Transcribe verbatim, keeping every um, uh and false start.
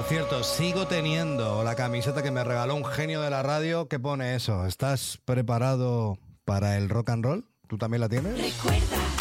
Por cierto, sigo teniendo la camiseta que me regaló un genio de la radio que pone eso. ¿Estás preparado para el rock and roll? ¿Tú también la tienes? Recuerda